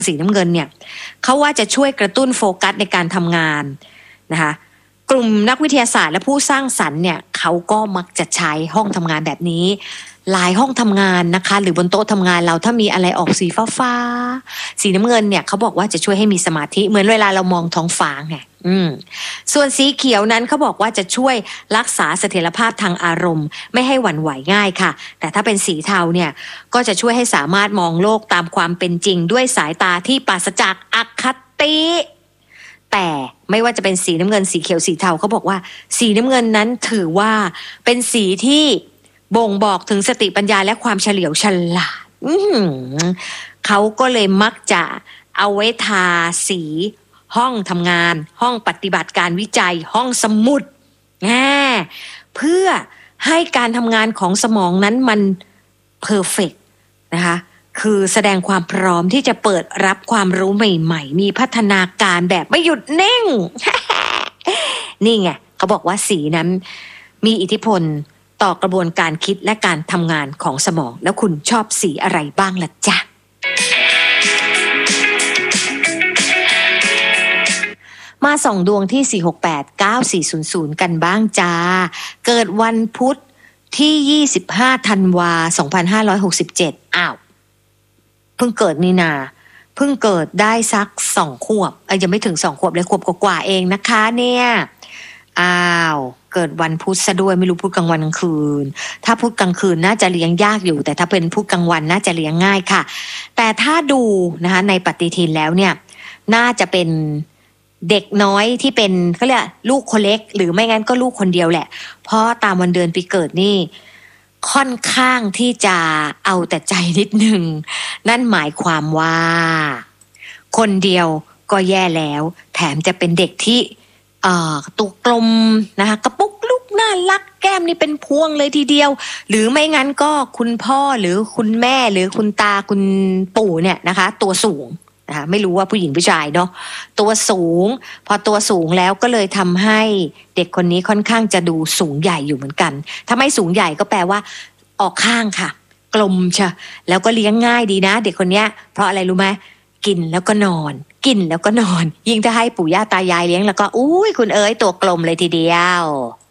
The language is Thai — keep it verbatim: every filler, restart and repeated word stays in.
สีน้ำเงินเนี่ยเขาว่าจะช่วยกระตุ้นโฟกัสในการทำงานนะคะกลุ่มนักวิทยาศาสตร์และผู้สร้างสรรค์เนี่ยเขาก็มักจะใช้ห้องทำงานแบบนี้หลายห้องทำงานนะคะหรือบนโต๊ะทำงานเราถ้ามีอะไรออกสีฟ้าๆสีน้ำเงินเนี่ยเขาบอกว่าจะช่วยให้มีสมาธิเหมือนเวลาเรามองท้องฟ้าไงอืมส่วนสีเขียวนั้นเขาบอกว่าจะช่วยรักษาเสถียรภาพทางอารมณ์ไม่ให้หวั่นไหวง่ายค่ะแต่ถ้าเป็นสีเทาเนี่ยก็จะช่วยให้สามารถมองโลกตามความเป็นจริงด้วยสายตาที่ปราศจากอคติแต่ไม่ว่าจะเป็นสีน้ำเงินสีเขียวสีเทาเขาบอกว่าสีน้ำเงินนั้นถือว่าเป็นสีที่บ่งบอกถึงสติปัญญาและความเฉลียวฉลาดเขาก็เลยมักจะเอาไว้ทาสีห้องทำงานห้องปฏิบัติการวิจัยห้องสมุดเพื่อให้การทำงานของสมองนั้นมันเพอร์เฟกต์นะคะคือแสดงความพร้อมที่จะเปิดรับความรู้ใหม่ๆมีพัฒนาการแบบไม่หยุดนิ่ง นี่ไงเขาบอกว่าสีนั้นมีอิทธิพลต่อกระบวนการคิดและการทำงานของสมองแล้วคุณชอบสีอะไรบ้างล่ะจ๊ะมาส่องดวงที่สี่ หก แปด เก้า สี่ ศูนย์ ศูนย์กันบ้างจ้าเกิดวันพุธที่ยี่สิบห้าธันวาสองพันห้าร้อยหกสิบเจ็ดอ้าวเพิ่งเกิดนี่นาเพิ่งเกิดได้สักสองขวบเอ้ยยังไม่ถึงสองขวบเลยขวบกว่าๆเองนะคะเนี่ยอ้าวเกิดวันพุธซะด้วยไม่รู้พุธกลางวันกลางคืนถ้าพุธกลางคืนน่าจะเลี้ยงยากอยู่แต่ถ้าเป็นพุธกลางวันน่าจะเลี้ยงง่ายค่ะแต่ถ้าดูนะคะในปฏิทินแล้วเนี่ยน่าจะเป็นเด็กน้อยที่เป็นเขาเรียกลูกคนเล็กหรือไม่งั้นก็ลูกคนเดียวแหละเพราะตามวันเดือนปีเกิดนี่ค่อนข้างที่จะเอาแต่ใจนิดนึงนั่นหมายความว่าคนเดียวก็แย่แล้วแถมจะเป็นเด็กที่เอ่อตัวกลมนะคะกระปุกลูกน่ารักแก้มนี่เป็นพวงเลยทีเดียวหรือไม่งั้นก็คุณพ่อหรือคุณแม่หรือคุณตาคุณปู่เนี่ยนะคะตัวสูงนะคะไม่รู้ว่าผู้หญิงผู้ชายเนาะตัวสูงพอตัวสูงแล้วก็เลยทำให้เด็กคนนี้ค่อนข้างจะดูสูงใหญ่อยู่เหมือนกันถ้าไม่สูงใหญ่ก็แปลว่าออกข้างค่ะกลมใช่แล้วก็เลี้ยงง่ายดีนะเด็กคนนี้เพราะอะไรรู้ไหมกินแล้วก็นอนกินแล้วก็นอนยิ่งถ้าให้ปู่ย่าตายายเลี้ยงแล้วก็อุ้ยคุณเอ๋ยตัวกลมเลยทีเดียว